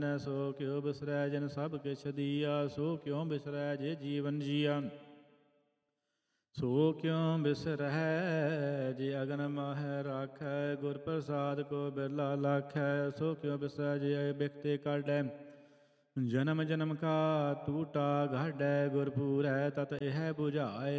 ਸੋ ਕਿਉ ਬਿਸਰੈ ਜਨ ਸਭ ਕਿਛ ਦੀਆ, ਸੋ ਕਿਉ ਬਿਸਰੈ ਜੇ ਜੀਵਨ ਜੀਆ। ਸੋ ਕਿਉ ਬਿਸਰੈ ਜੇ ਅਗਨ ਮਾਹੈ ਰਾਖੈ, ਗੁਰ ਪ੍ਰਸਾਦ ਕੋ ਬਿਰਲਾ ਲਾਖੈ। ਸੋ ਕਿਉ ਬਿਸਰੈ ਜੇ ਬਿਖਤੇ ਕਾਢੈ, ਜਨਮ ਜਨਮ ਕਾ ਟੂਟਾ ਗਾਢੈ। ਗੁਰ ਪੂਰੈ ਤਤ ਇਹ 부ਝਾਏ,